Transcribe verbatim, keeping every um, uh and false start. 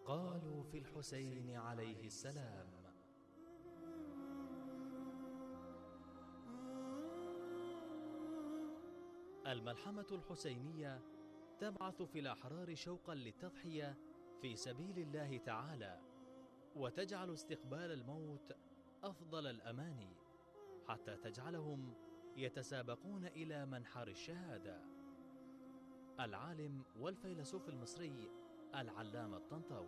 قالوا في الحسين عليه السلام. الملحمة الحسينية تبعث في الأحرار شوقا للتضحية في سبيل الله تعالى، وتجعل استقبال الموت أفضل الأماني، حتى تجعلهم يتسابقون إلى منحر الشهادة. العالم والفيلسوف المصري العلامة الطنطاوي.